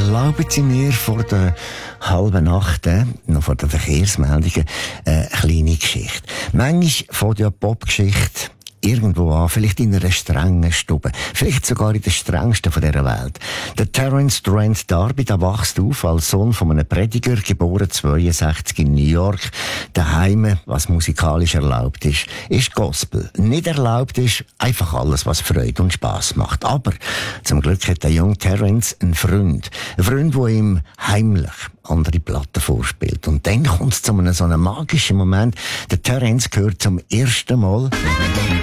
Erlauben Sie mir vor der halben Nacht, noch vor den Verkehrsmeldungen, eine kleine Geschichte. Manchmal fängt ja Popgeschichte irgendwo an, vielleicht in einer strengen Stube, vielleicht sogar in der strengsten von dieser Welt. Der Terence Trent D'Arby, der wächst auf als Sohn von einem Prediger, geboren 62 in New York. Daheim, was musikalisch erlaubt ist Gospel. Nicht erlaubt ist einfach alles, was Freude und Spass macht. Aber zum Glück hat der junge Terence einen Freund, der ihm heimlich andere Platten vorspielt. Und dann kommt es zu einem so einem magischen Moment. Der Terence gehört zum ersten Mal